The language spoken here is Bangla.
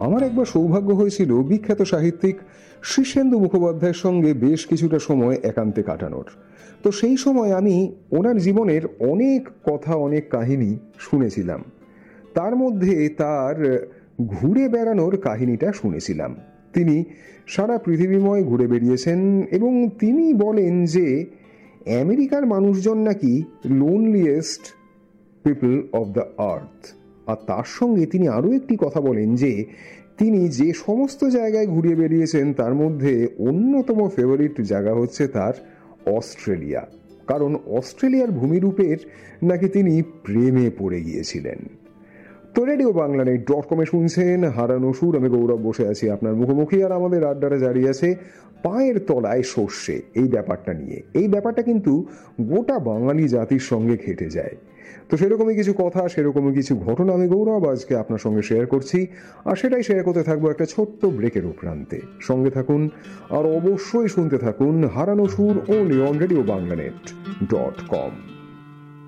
আমার একবার সৌভাগ্য হয়েছিল বিখ্যাত সাহিত্যিক শীর্ষেন্দু মুখোপাধ্যায়ের সঙ্গে বেশ কিছুটা সময় একান্তে কাটানোর। তো সেই সময় আমি ওনার জীবনের অনেক কথা, অনেক কাহিনী শুনেছিলাম। তার মধ্যে তার ঘুরে বেড়ানোর কাহিনীটা শুনেছিলাম। তিনি সারা পৃথিবীময় ঘুরে বেরিয়েছেন এবং তিনি বলেন যে আমেরিকার মানুষজন নাকি লোনলিয়েস্ট পিপল অফ দ্য আর্থ। আর তার সঙ্গে তিনি আরও একটি কথা বলেন যে তিনি যে সমস্ত জায়গায় ঘুরে বেরিয়েছেন তার মধ্যে অন্যতম ফেভারিট জায়গা হচ্ছে তার অস্ট্রেলিয়া, কারণ অস্ট্রেলিয়ার ভূমিরূপের নাকি তিনি প্রেমে পড়ে গিয়েছিলেন। তো রেডিও বাংলানেট.com-এ শুনছেন হারানো সুর। আমি গৌরব বসে আছি আপনার মুখোমুখি, আর আমাদের আড্ডাটা জারি আছে পায়ের তলায় সর্ষে এই ব্যাপারটা নিয়ে। এই ব্যাপারটা কিন্তু গোটা বাঙালি জাতির সঙ্গে ঘেটে যায়। তো সেরকমই কিছু কথা, সেরকমই কিছু ঘটনা আমি গৌরব আজকে আপনার সঙ্গে শেয়ার করছি, আর সেটাই শেয়ার করতে থাকবো একটা ছোট্ট ব্রেকের উপরান্তে। সঙ্গে থাকুন আর অবশ্যই শুনতে থাকুন হারানো সুর only on Radio Banglanet.com।